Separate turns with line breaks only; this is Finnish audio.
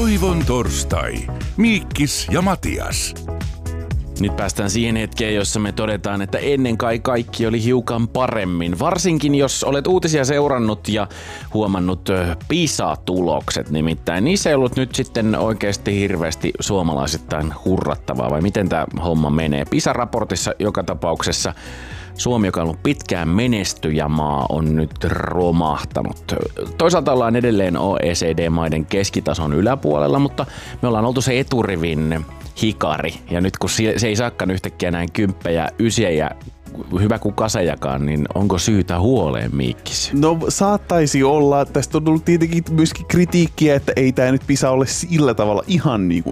Toivon torstai. Miikkis ja Matias.
Nyt päästään siihen hetkeen, jossa me todetaan, että ennen kaikki oli hiukan paremmin. Varsinkin jos olet uutisia seurannut ja huomannut PISA-tulokset nimittäin. Niissä ei ollut nyt sitten oikeasti hirveästi suomalaisittain hurrattavaa, vai miten tämä homma menee? PISA-raportissa joka tapauksessa Suomi, joka on ollut pitkään menestyjämaa, on nyt romahtanut. Toisaalta ollaan edelleen OECD-maiden keskitason yläpuolella, mutta me ollaan oltu se eturivin hikari. Ja nyt kun se ei saakaan yhtäkkiä näin 10 ja 9 ja hyvä kuin kasejakaan, niin onko syytä huoleen, Miikkis?
No saattaisi olla. Tästä on tullut tietenkin myöskin kritiikkiä, että ei tämä nyt PISA ole sillä tavalla ihan niin kuin